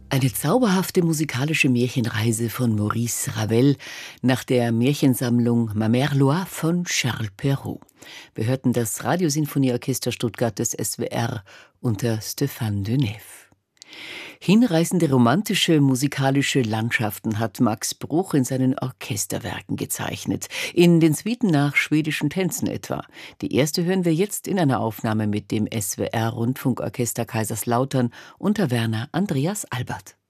Eine zauberhafte musikalische Märchenreise von Maurice Ravel nach der Märchensammlung Ma Mère Loire von Charles Perrault. Wir hörten das Radiosinfonieorchester Stuttgart des SWR unter Stéphane Denève. Hinreißende romantische musikalische Landschaften hat Max Bruch in seinen Orchesterwerken gezeichnet, in den Suiten nach schwedischen Tänzen etwa. Die erste hören wir jetzt in einer Aufnahme mit dem SWR Rundfunkorchester Kaiserslautern unter Werner Andreas Albert.